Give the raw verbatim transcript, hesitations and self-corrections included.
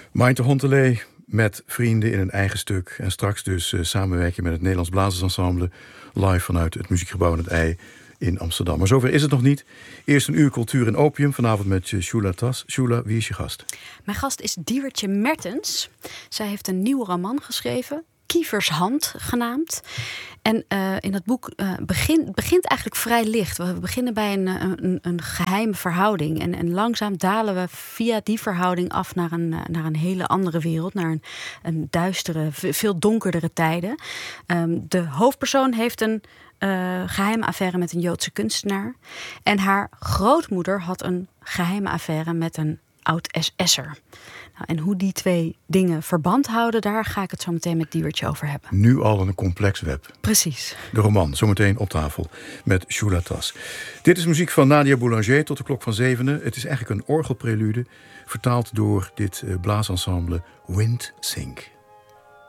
Maite Hontelé met vrienden in een eigen stuk. En straks dus uh, samenwerken met het Nederlands Blazersensemble live vanuit het Muziekgebouw aan het IJ in Amsterdam. Maar zover is het nog niet. Eerst een uur cultuur en opium. Vanavond met uh, Shula Tas. Shula, wie is je gast? Mijn gast is Diewertje Mertens. Zij heeft een nieuwe roman geschreven. Kievershand genaamd. En uh, in dat boek uh, begin, begint eigenlijk vrij licht. We beginnen bij een, een, een geheime verhouding. En, en langzaam dalen we via die verhouding af naar een, naar een hele andere wereld. Naar een, een duistere, veel donkerdere tijden. Um, de hoofdpersoon heeft een uh, geheime affaire met een Joodse kunstenaar. En haar grootmoeder had een geheime affaire met een oud-S S'er. En hoe die twee dingen verband houden, daar ga ik het zo meteen met Diewertje over hebben. Nu al een complex web. Precies. De roman, zometeen op tafel met Shula Tas. Dit is muziek van Nadia Boulanger tot de klok van zevenen. Het is eigenlijk een orgelprelude, vertaald door dit blaasensemble Wind Sync.